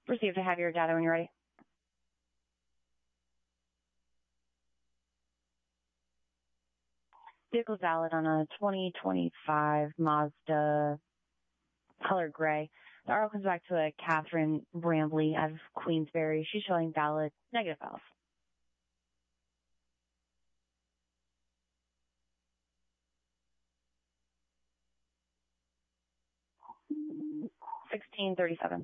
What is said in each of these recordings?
Received to have your data when you're ready. Vehicle valid on a 2025 Mazda color gray. The arrow comes back to a Catherine Brambley out of Queensbury. She's showing valid negative files. $16.37.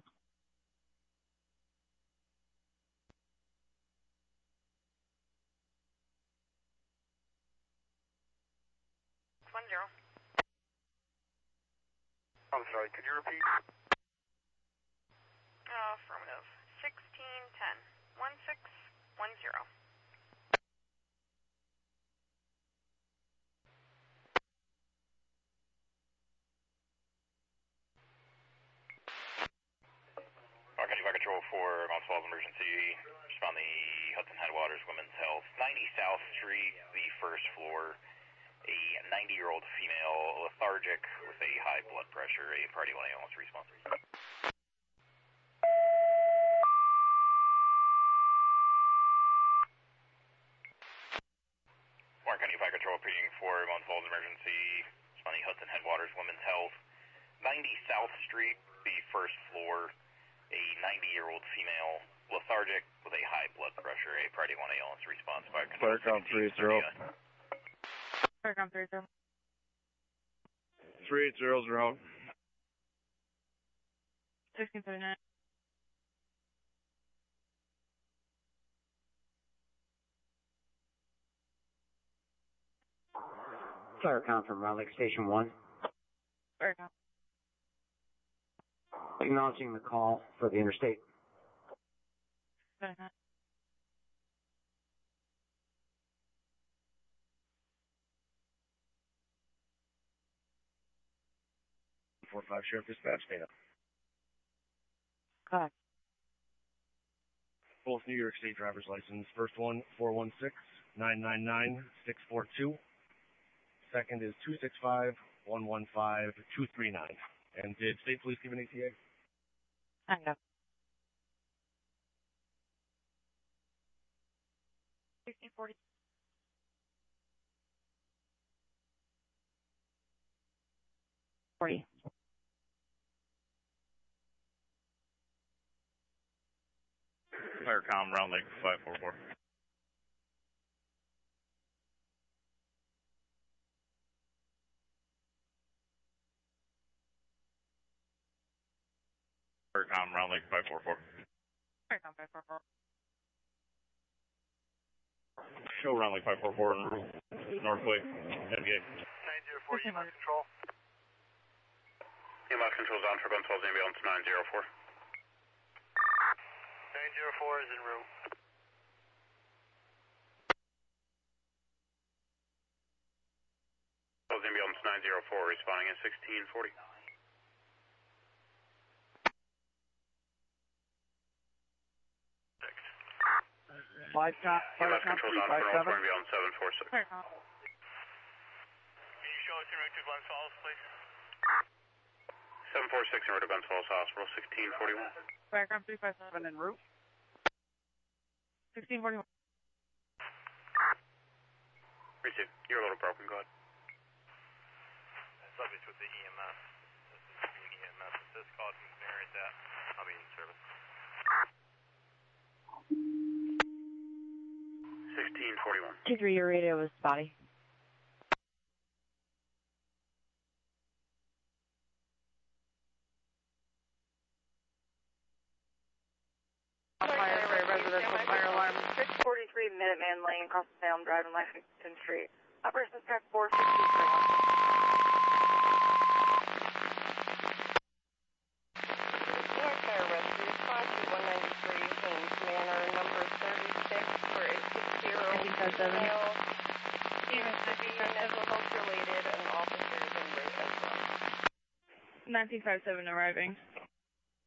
I'm sorry, could you repeat? Affirmative. 1610. 1610. County Fire Control for Mount Falls Emergency. Respond the Hudson Headwaters Women's Health. 90 South Street, the first floor. A 90-year-old female, lethargic with a high blood pressure. A party 1 ambulance response. Warren County Fire Control operating for Mount Falls Emergency. Responding Hudson Headwaters Women's Health. 90 South Street, the first floor. A 90-year-old female, lethargic with a high blood pressure. A party 1 ambulance response. Fire Control 30. Faircom 30. 3800. 1639. Firecom from Round Lake Station 1. Faircom. Acknowledging the call for the interstate. Faircom. Sheriff Dispatch data. Correct. Both New York State driver's license. First one, 416-999-642. Second is 265-115-239. And did State Police give an ATA? I know. 1640. 40. Firecom, Round Lake 544. Firecom, Round Lake 544. Faircom 544. Show Round Lake 544 en route. Northway, Headgate. 904, EMS Control. EMS Control's on for Guns Falls Ambulance 904. 904 is en route. Falls Ambulance 904 responding at 1640. Five EMS Control's on for North Ambulance 746. Faircom. Can you show us en route to Glens Falls, please? 746 en route to Guns Falls Hospital, 1641. Faircom 357 en route. 1641. Receive. You're a little broken, go ahead. Subject with the EMS. This is the EMS. If this call can generate that, I'll be in service. 1641. 2-3, your radio was spotty. Residential fire alarm. 643 Minuteman Lane, across the Salem Drive in Lexington Street. Operations track 453. North Fire Rescue, response to 193 Haynes Manor, number 36 for a 60-year-old female. Seems to be mental health related, and officers en route as well. 1957 arriving.